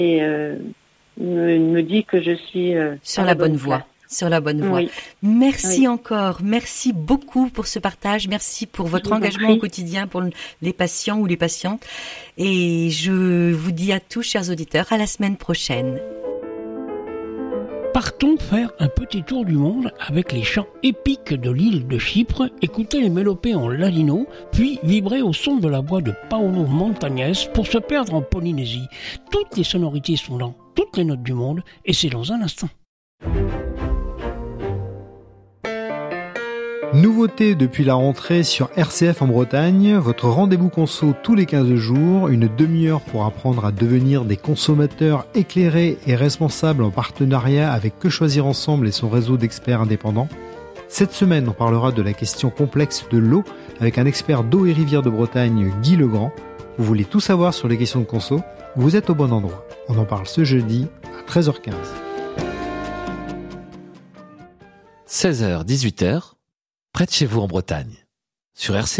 et me dit que je suis sur la bonne voie. Sur la bonne voie. Oui. Merci encore. Merci beaucoup pour ce partage. Merci pour votre engagement au quotidien pour les patients ou les patientes. Et je vous dis à tous, chers auditeurs, à la semaine prochaine. Partons faire un petit tour du monde avec les chants épiques de l'île de Chypre, écouter les mélopées en ladino, puis vibrer au son de la voix de Paolo Montagnès pour se perdre en Polynésie. Toutes les sonorités sont dans toutes les notes du monde et c'est dans un instant. Nouveauté depuis la rentrée sur RCF en Bretagne, votre rendez-vous conso tous les 15 jours, une demi-heure pour apprendre à devenir des consommateurs éclairés et responsables en partenariat avec Que Choisir Ensemble et son réseau d'experts indépendants. Cette semaine, on parlera de la question complexe de l'eau avec un expert d'eau et rivière de Bretagne, Guy Legrand. Vous voulez tout savoir sur les questions de conso ? Vous êtes au bon endroit. On en parle ce jeudi à 13h15. 16h, 18h, près de chez vous en Bretagne, sur RCF.